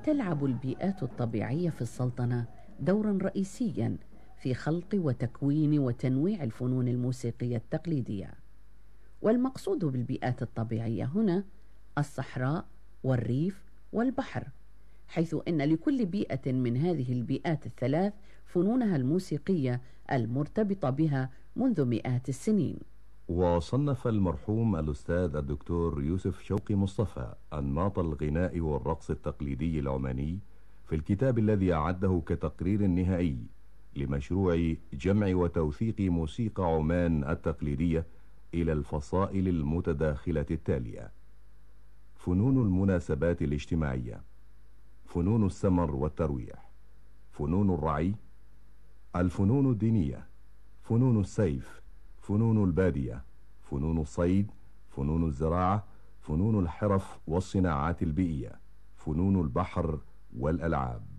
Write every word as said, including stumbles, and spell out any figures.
تلعب البيئات الطبيعية في السلطنة دورا رئيسيا في خلق وتكوين وتنويع الفنون الموسيقية التقليدية. والمقصود بالبيئات الطبيعية هنا الصحراء والريف والبحر، حيث إن لكل بيئة من هذه البيئات الثلاث فنونها الموسيقية المرتبطة بها منذ مئات السنين. وصنف المرحوم الأستاذ الدكتور يوسف شوقي مصطفى أنماط الغناء والرقص التقليدي العماني في الكتاب الذي أعده كتقرير نهائي لمشروع جمع وتوثيق موسيقى عمان التقليدية إلى الفصائل المتداخلة التالية: فنون المناسبات الاجتماعية، فنون السمر والترويح، فنون الرعي، الفنون الدينية، فنون السيف، فنون البادية، فنون الصيد، فنون الزراعة، فنون الحرف والصناعات البيئية، فنون البحر والألعاب.